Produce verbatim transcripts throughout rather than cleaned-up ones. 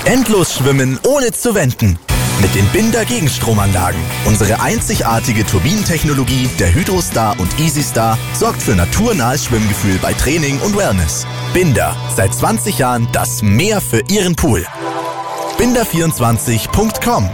Endlos schwimmen ohne zu wenden. Mit den Binder Gegenstromanlagen. Unsere einzigartige Turbinentechnologie der Hydrostar und EasyStar sorgt für naturnahes Schwimmgefühl bei Training und Wellness. Binder, seit zwanzig Jahren das Meer für Ihren Pool. binder vierundzwanzig punkt com.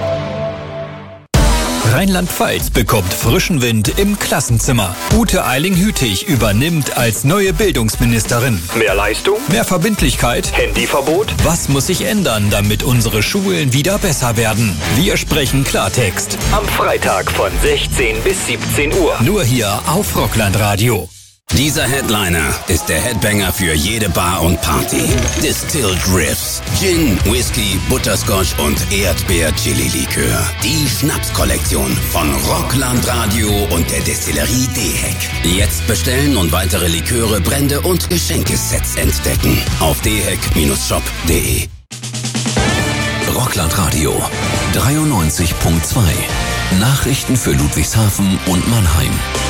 Rheinland-Pfalz bekommt frischen Wind im Klassenzimmer. Ute Eiling-Hütig übernimmt als neue Bildungsministerin. Mehr Leistung? Mehr Verbindlichkeit? Handyverbot? Was muss sich ändern, damit unsere Schulen wieder besser werden? Wir sprechen Klartext. Am Freitag von sechzehn bis siebzehn Uhr. Nur hier auf Rockland Radio. Dieser Headliner ist der Headbanger für jede Bar und Party. Distilled Riffs, Gin, Whisky, Butterscotch und Erdbeer-Chili-Likör. Die Schnapskollektion von Rockland Radio und der Destillerie D-Heck. Jetzt bestellen und weitere Liköre, Brände und Geschenkesets entdecken. Auf d heck shop punkt de. Rockland Radio dreiundneunzig Punkt zwei. Nachrichten für Ludwigshafen und Mannheim.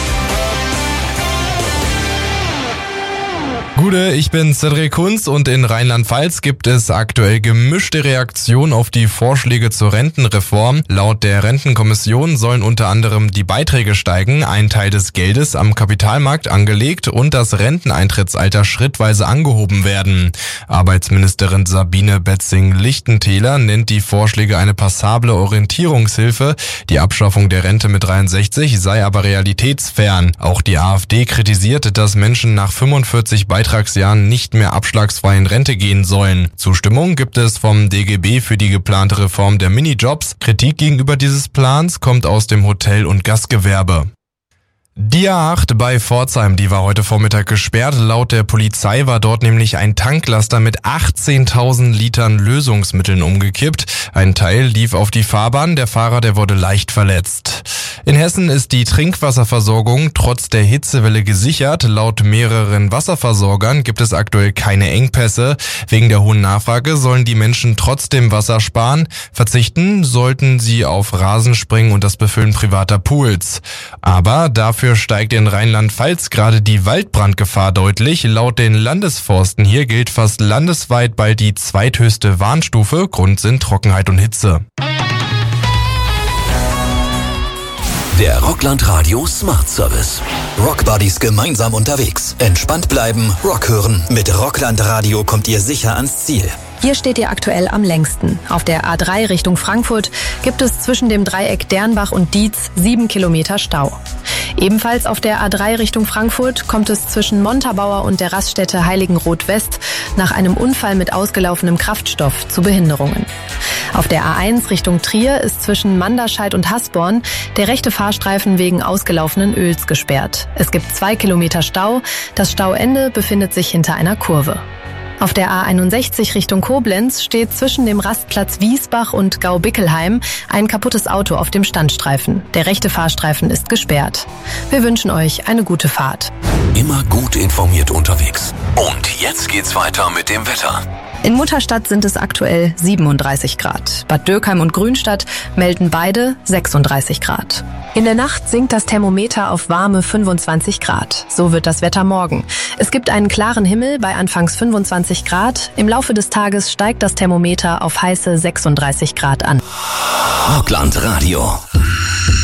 Gute, ich bin Cedric Kunz und in Rheinland-Pfalz gibt es aktuell gemischte Reaktionen auf die Vorschläge zur Rentenreform. Laut der Rentenkommission sollen unter anderem die Beiträge steigen, ein Teil des Geldes am Kapitalmarkt angelegt und das Renteneintrittsalter schrittweise angehoben werden. Arbeitsministerin Sabine Betzing-Lichtentäler nennt die Vorschläge eine passable Orientierungshilfe. Die Abschaffung der Rente mit dreiundsechzig sei aber realitätsfern. Auch die AfD kritisiert, dass Menschen nach fünfundvierzig Beitragsjahren nicht mehr abschlagsfrei in Rente gehen sollen. Zustimmung gibt es vom D G B für die geplante Reform der Minijobs. Kritik gegenüber dieses Plans kommt aus dem Hotel- und Gastgewerbe. Die A acht bei Pforzheim, die war heute Vormittag gesperrt. Laut der Polizei war dort nämlich ein Tanklaster mit achtzehntausend Litern Lösungsmitteln umgekippt. Ein Teil lief auf die Fahrbahn, der Fahrer, der wurde leicht verletzt. In Hessen ist die Trinkwasserversorgung trotz der Hitzewelle gesichert. Laut mehreren Wasserversorgern gibt es aktuell keine Engpässe. Wegen der hohen Nachfrage sollen die Menschen trotzdem Wasser sparen. Verzichten sollten sie auf Rasenspringen und das Befüllen privater Pools. Aber dafür steigt in Rheinland-Pfalz gerade die Waldbrandgefahr deutlich. Laut den Landesforsten hier gilt fast landesweit bald die zweithöchste Warnstufe. Grund sind Trockenheit und Hitze. Der Rockland Radio Smart Service. Rockbuddies gemeinsam unterwegs. Entspannt bleiben, Rock hören. Mit Rockland Radio kommt ihr sicher ans Ziel. Hier steht ihr aktuell am längsten. Auf der A drei Richtung Frankfurt gibt es zwischen dem Dreieck Dernbach und Dietz sieben Kilometer Stau. Ebenfalls auf der A drei Richtung Frankfurt kommt es zwischen Montabaur und der Raststätte Heiligenroth-West nach einem Unfall mit ausgelaufenem Kraftstoff zu Behinderungen. Auf der A eins Richtung Trier ist zwischen Manderscheid und Hasborn der rechte Fahrstreifen wegen ausgelaufenen Öls gesperrt. Es gibt zwei Kilometer Stau. Das Stauende befindet sich hinter einer Kurve. Auf der A einundsechzig Richtung Koblenz steht zwischen dem Rastplatz Wiesbach und Gau-Bickelheim ein kaputtes Auto auf dem Standstreifen. Der rechte Fahrstreifen ist gesperrt. Wir wünschen euch eine gute Fahrt. Immer gut informiert unterwegs. Und jetzt geht's weiter mit dem Wetter. In Mutterstadt sind es aktuell siebenunddreißig Grad. Bad Dürkheim und Grünstadt melden beide sechsunddreißig Grad. In der Nacht sinkt das Thermometer auf warme fünfundzwanzig Grad. So wird das Wetter morgen. Es gibt einen klaren Himmel bei anfangs fünfundzwanzig Grad. Im Laufe des Tages steigt das Thermometer auf heiße sechsunddreißig Grad an. Rockland Radio.